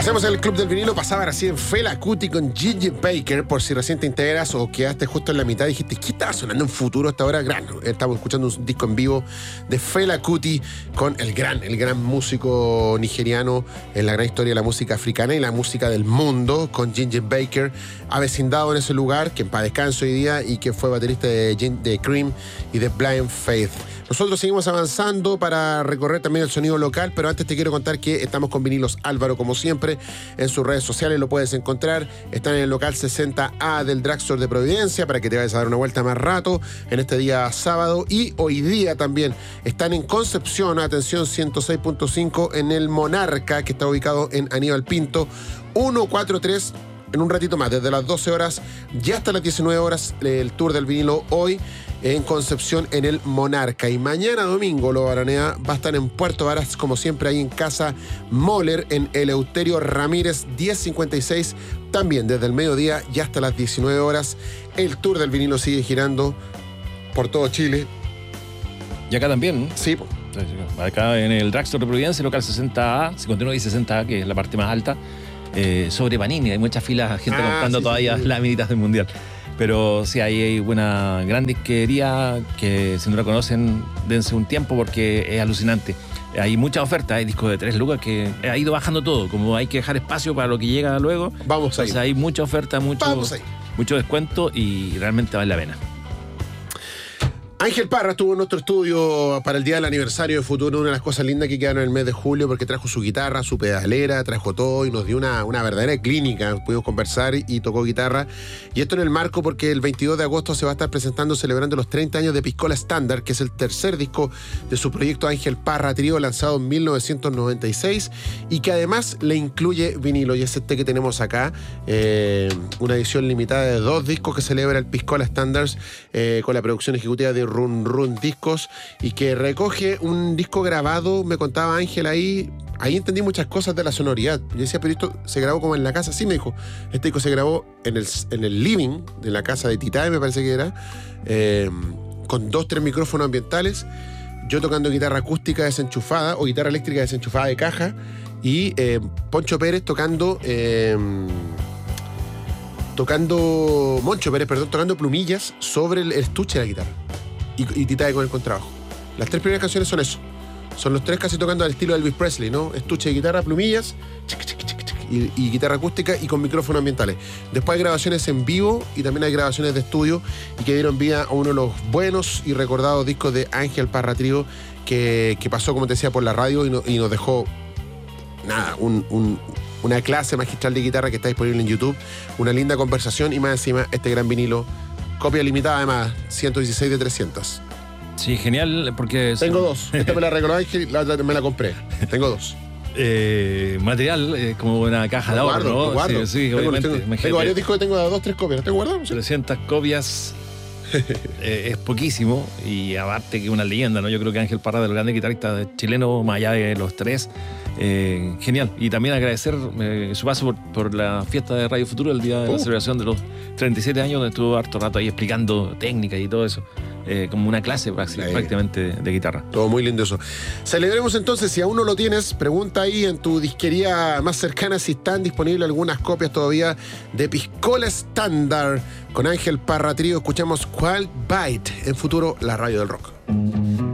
Hacemos el Club del Vinilo. Pasaba recién Fela Kuti con Ginger Baker. Por si recién te integras o quedaste justo en la mitad, dijiste, ¿qué estaba sonando en Futuro hasta ahora? Estamos escuchando un disco en vivo de Fela Kuti con el gran músico nigeriano en la gran historia de la música africana y la música del mundo, con Ginger Baker, avecindado en ese lugar, que en paz descanse hoy día y que fue baterista de Cream y de Blind Faith. Nosotros seguimos avanzando para recorrer también el sonido local, pero antes te quiero contar que estamos con Vinilos Álvaro, como siempre, en sus redes sociales lo puedes encontrar. Están en el local 60A del Drugstore de Providencia para que te vayas a dar una vuelta más rato en este día sábado. Y hoy día también están en Concepción, atención, 106.5 en el Monarca, que está ubicado en Aníbal Pinto, 143. En un ratito más, desde las 12 horas y hasta las 19 horas, el tour del vinilo hoy en Concepción, en el Monarca. Y mañana domingo, lo Baranea va a estar en Puerto Varas, como siempre, ahí en Casa Moller, en Eleuterio Ramírez, 1056. También desde el mediodía y hasta las 19 horas, el tour del vinilo sigue girando por todo Chile. Y acá también, ¿no? Sí. Acá en el Drugstore de Providencia, local 60A, 59 y 60A, que es la parte más alta. Sobre Panini, hay muchas filas, gente comprando todavía las minitas del Mundial. Pero sí, ahí hay una gran disquería que si no la conocen, dense un tiempo porque es alucinante. Hay mucha oferta, hay discos de 3 lucas que ha ido bajando todo, como hay que dejar espacio para lo que llega luego. Vamos ahí. Hay mucha oferta, mucho descuento y realmente vale la pena. Ángel Parra estuvo en nuestro estudio para el día del aniversario de Futuro, una de las cosas lindas que quedaron en el mes de julio, porque trajo su guitarra, su pedalera, trajo todo y nos dio una verdadera clínica. Pudimos conversar y tocó guitarra. Y esto en el marco porque el 22 de agosto se va a estar presentando, celebrando los 30 años de Piscola Standard, que es el tercer disco de su proyecto Ángel Parra Trío, lanzado en 1996 y que además le incluye vinilo. Y es este que tenemos acá, una edición limitada de 2 discos que celebra el Piscola Standards, con la producción ejecutiva de Run Discos, y que recoge un disco grabado. Me contaba Ángel ahí entendí muchas cosas de la sonoridad. Yo decía, pero esto se grabó como en la casa. Sí, me dijo, este disco se grabó en el living de la casa de Titae, me parece que era, con 2-3 micrófonos ambientales, yo tocando guitarra acústica desenchufada o guitarra eléctrica desenchufada de caja, y Moncho Pérez tocando plumillas sobre el estuche de la guitarra. Y Titae con el contrabajo. Las 3 primeras canciones son eso. Son los 3 casi tocando al estilo de Elvis Presley, ¿no? Estuche de guitarra, plumillas, y guitarra acústica y con micrófonos ambientales. Después hay grabaciones en vivo y también hay grabaciones de estudio y que dieron vida a uno de los buenos y recordados discos de Ángel Parra Trío que pasó, como te decía, por la radio y nos dejó una clase magistral de guitarra que está disponible en YouTube, una linda conversación y más encima este gran vinilo. Copia limitada además, 116 de 300. Sí, genial, porque... Tengo 2. Esta me la regaló Ángel y la otra me la compré. Tengo 2. Material, como una caja de ahorro, ¿no? Guardo. Sí, obviamente. Tengo varios discos que tengo 2-3 copias. ¿No te guardas? 300 copias es poquísimo, y aparte que una leyenda, ¿no? Yo creo que Ángel Parra, de los grandes guitarristas chilenos, más allá de los 3, genial. Y también agradecer su paso por la fiesta de Radio Futuro, el día de la celebración de los 37 años, donde estuvo harto rato ahí explicando técnicas y todo eso. Como una clase prácticamente de guitarra. Todo muy lindo eso. Celebremos entonces. Si aún no lo tienes, pregunta ahí en tu disquería más cercana si están disponibles algunas copias todavía de Piscola Standard con Ángel Parra Trío. Escuchamos Qual Bite en Futuro, la radio del rock.